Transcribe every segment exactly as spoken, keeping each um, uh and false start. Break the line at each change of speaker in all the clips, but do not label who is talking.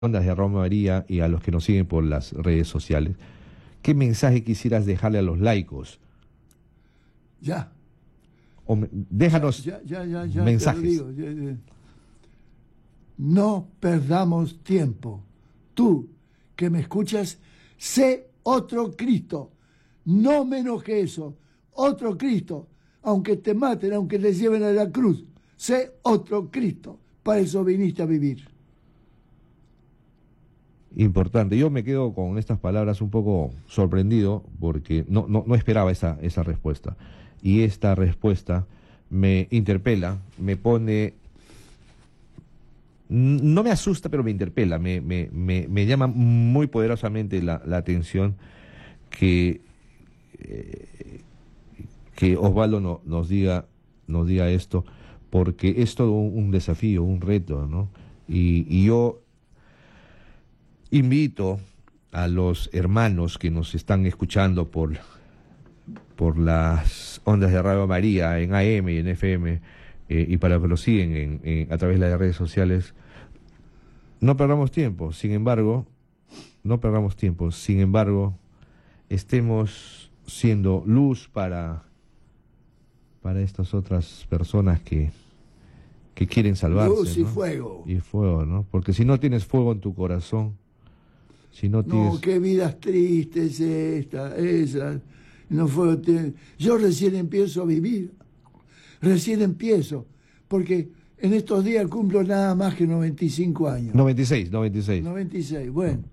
Ondas de Radio María y a los que nos siguen por las redes sociales, ¿qué mensaje quisieras dejarle a los laicos?
Ya.
O me, déjanos
ya, ya, ya, ya,
mensajes.
Te lo digo. Ya, ya. No perdamos tiempo. Tú, que me escuchas, sé otro Cristo. No menos que eso. Otro Cristo. Aunque te maten, aunque te lleven a la cruz. Sé otro Cristo. Para eso viniste a vivir.
Importante. Yo me quedo con estas palabras un poco sorprendido porque no, no, no esperaba esa, esa respuesta. Y esta respuesta me interpela, me pone... No me asusta, pero me interpela, me, me, me, me llama muy poderosamente la, la atención que, eh, que Osvaldo no, nos, diga, nos diga esto, porque es todo un, un desafío, un reto, ¿no? Y, y yo... invito a los hermanos que nos están escuchando por, por las ondas de Radio María en A M y en F M eh, y para que lo siguen en, en, a través de las redes sociales, no perdamos tiempo, sin embargo, no perdamos tiempo, sin embargo, estemos siendo luz para, para estas otras personas que, que quieren salvarse.
Luz y
¿no?
fuego.
Y fuego, ¿no? Porque si no tienes fuego en tu corazón, si no, tienes...
no, qué vidas tristes esta, esa. No fue, yo recién empiezo a vivir, recién empiezo, porque en estos días cumplo nada más que noventa y cinco años.
noventa y seis, noventa y seis.
noventa y seis, bueno,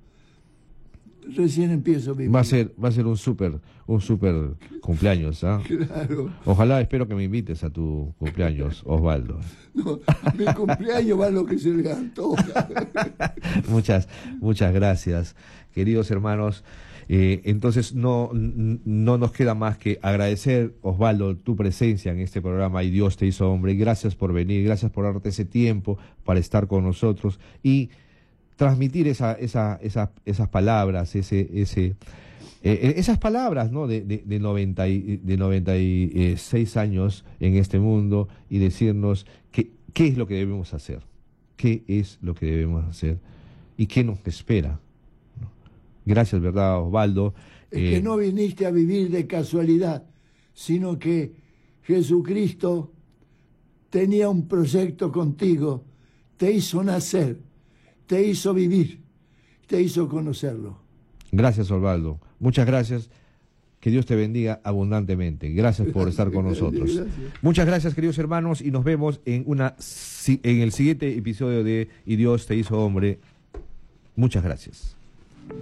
recién empiezo a vivir.
Va a ser, va a ser un súper, un súper cumpleaños, ¿ah?
Claro.
Ojalá, espero que me invites a tu cumpleaños, Osvaldo.
No, mi cumpleaños va lo que se le antoja.
muchas, muchas gracias, queridos hermanos. Eh, entonces no, no nos queda más que agradecer, Osvaldo, tu presencia en este programa y Dios te hizo hombre. Gracias por venir, gracias por darte ese tiempo para estar con nosotros y transmitir esa, esa, esa, esas palabras, ese, ese, eh, esas palabras, ¿no? de, de, de, noventa y, de noventa y seis años en este mundo y decirnos que, qué es lo que debemos hacer, qué es lo que debemos hacer y qué nos espera. Gracias, ¿verdad, Osvaldo?
Es
eh,
que no viniste a vivir de casualidad, sino que Jesucristo tenía un proyecto contigo, te hizo nacer, te hizo vivir, te hizo conocerlo.
Gracias, Osvaldo. Muchas gracias. Que Dios te bendiga abundantemente. Gracias por estar con nosotros.
Gracias.
Muchas gracias, queridos hermanos, y nos vemos en una en el siguiente episodio de Y Dios te hizo hombre. Muchas gracias.